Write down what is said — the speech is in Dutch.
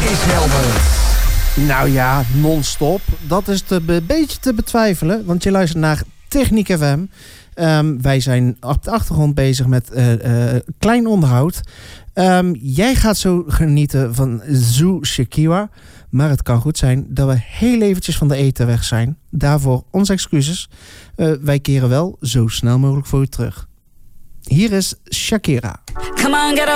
Chris Helmens. Nou ja, non-stop. Dat is een beetje te betwijfelen, want je luistert naar Techniek FM. Wij zijn op de achtergrond bezig met klein onderhoud. Jij gaat zo genieten van Zoo Shakira. Maar het kan goed zijn dat we heel eventjes van de eten weg zijn. Daarvoor onze excuses. Wij keren wel zo snel mogelijk voor u terug. Hier is Shakira. Come on, get